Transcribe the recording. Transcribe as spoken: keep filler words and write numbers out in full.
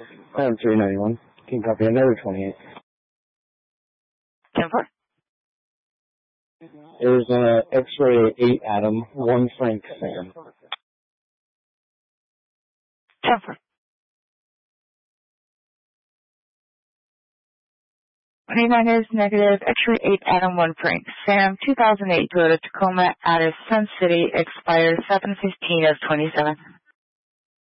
Adam three ninety-one. Can copy another twenty-eight. ten four. There's an X-ray eight Adam, one Frank Sam. ten four. twenty-nine is negative, X-ray eight Adam one Frank Sam, two thousand eight Toyota Tacoma, Addis, Sun City, expires seven fifteen of twenty-seven.